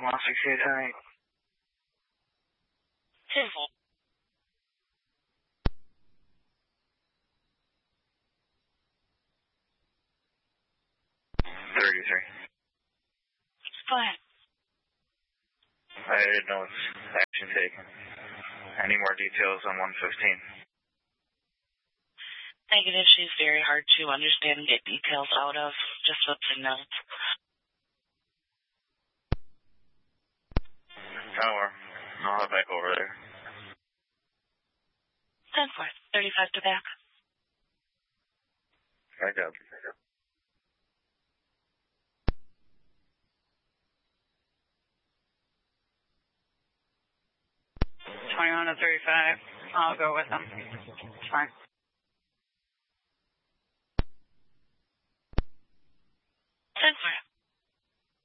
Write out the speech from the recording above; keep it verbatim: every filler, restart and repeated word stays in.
one sixty-eight, ten. ten four. thirty-three. Go ahead. I didn't know it's action taken. Any more details on one fifteen? Negative. She's very hard to understand and get details out of. Just something else. Don't worry. I'll head back over there. ten four. thirty-five to back. Back up. twenty-one to thirty-five. I'll go with them. It's fine. ten four.